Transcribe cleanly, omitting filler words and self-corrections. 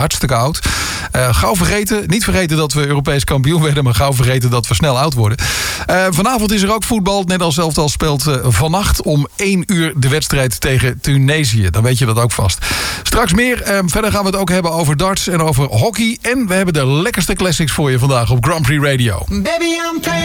Hartstikke oud. Gauw vergeten. Niet vergeten dat we Europees kampioen werden, maar gauw vergeten dat we snel oud worden. Vanavond is er ook voetbal. Net als elftal speelt vannacht om 1 uur de wedstrijd tegen Tunesië. Dan weet je dat ook vast. Straks meer. Verder gaan we het ook hebben over darts en over hockey. En we hebben de lekkerste classics voor je vandaag op Grand Prix Radio. Baby,